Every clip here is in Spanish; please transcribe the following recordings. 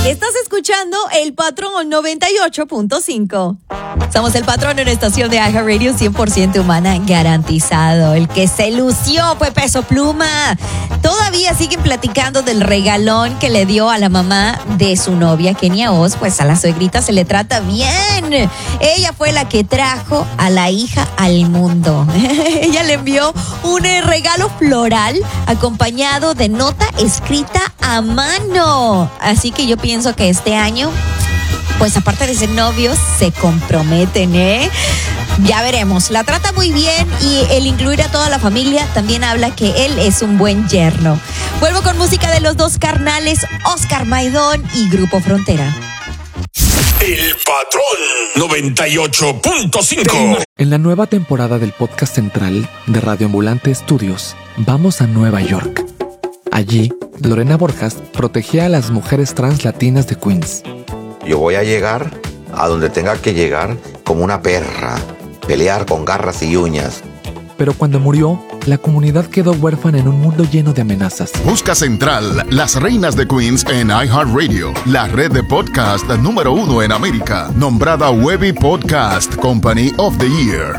Estás escuchando El Patrón 98.5. Somos El Patrón en una estación de iHeartRadio 100% humana garantizado. El que se lució fue Peso Pluma. Todavía siguen platicando del regalón que le dio a la mamá de su novia, Kenia Oz. Pues a la suegrita se le trata bien. Ella fue la que trajo a la hija al mundo. Ella le envió un regalo floral acompañado de nota escrita a mano. Así que yo pienso que este año, pues aparte de ser novios, se comprometen, ¿eh? Ya veremos. La trata muy bien y el incluir a toda la familia también habla que él es un buen yerno. Vuelvo con música de los dos carnales, Oscar Maidón y Grupo Frontera. El Patrón 98.5. En la nueva temporada del podcast central de Radio Ambulante Studios, vamos a Nueva York. Allí, Lorena Borjas protegía a las mujeres trans latinas de Queens. Yo voy a llegar a donde tenga que llegar como una perra, pelear con garras y uñas. Pero cuando murió, la comunidad quedó huérfana en un mundo lleno de amenazas. Busca Central, las reinas de Queens en iHeartRadio, la red de podcast número 1 en América, nombrada Webby Podcast Company of the Year.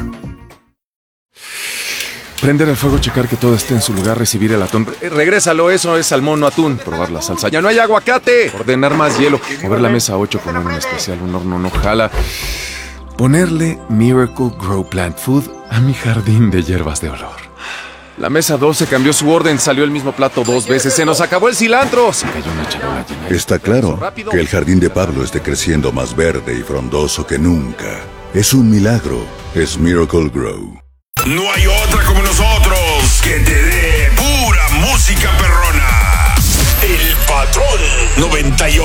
Prender el fuego, checar que todo esté en su lugar, recibir el atún. Regrésalo, eso es salmón, no atún. Probar la salsa. ¡Ya no hay aguacate! Ordenar más hielo. Mover la mesa 8, poner un especial, un horno no jala. Ponerle Miracle Grow Plant Food a mi jardín de hierbas de olor. La mesa 12 cambió su orden, salió el mismo plato 2 veces. ¡Se nos acabó el cilantro! Se cayó una charola llena. Está claro que el jardín de Pablo esté creciendo más verde y frondoso que nunca. Es un milagro. Es Miracle Grow. No hay otra como nosotros que te dé pura música perrona. El Patrón 98.5.